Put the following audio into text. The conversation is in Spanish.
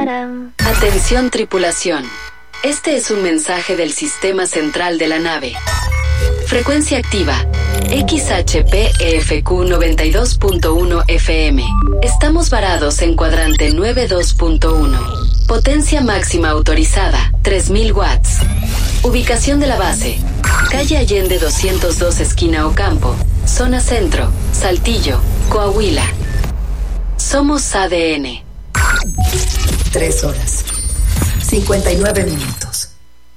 Atención tripulación. Este es un mensaje del sistema central de la nave. Frecuencia activa. XHPEFQ 92.1 FM. Estamos varados en cuadrante 92.1. Potencia máxima autorizada, 3000 watts. Ubicación de la base. Calle Allende 202 esquina Ocampo. Zona Centro, Saltillo, Coahuila. Somos ADN. 3 horas, 59 minutos.